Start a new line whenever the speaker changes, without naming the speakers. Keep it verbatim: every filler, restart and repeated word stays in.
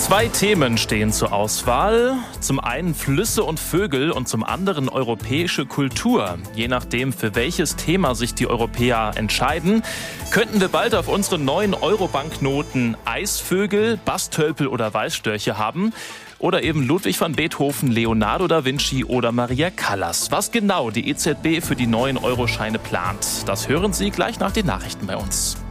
Zwei Themen stehen zur Auswahl. Zum einen Flüsse und Vögel und zum anderen europäische Kultur. Je nachdem, für welches Thema sich die Europäer entscheiden, könnten wir bald auf unseren neuen Euro-Banknoten Eisvögel, Bastölpel oder Weißstörche haben. Oder eben Ludwig van Beethoven, Leonardo da Vinci oder Maria Callas. Was genau die E Z B für die neuen Euroscheine plant, das hören Sie gleich nach den Nachrichten bei uns.